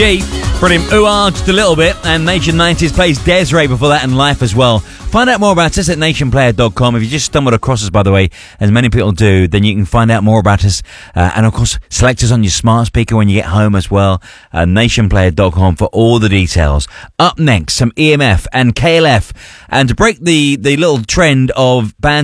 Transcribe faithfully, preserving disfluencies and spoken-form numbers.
From him, ooh, ah, just a little bit. And Nation nineties plays Desiree before that and Life as well. Find out more about us at nation player dot com. If you just stumbled across us, by the way, as many people do, then you can find out more about us. Uh, and, of course, select us on your smart speaker when you get home as well. Uh, nation player dot com for all the details. Up next, some E M F and K L F. And to break the, the little trend of bands